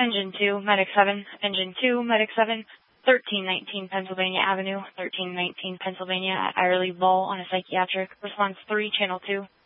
Engine 2, Medic 7, Engine 2, Medic 7, 1319 Pennsylvania Avenue, 1319 Pennsylvania at Irely Bowl on a psychiatric. Response 3, Channel 2.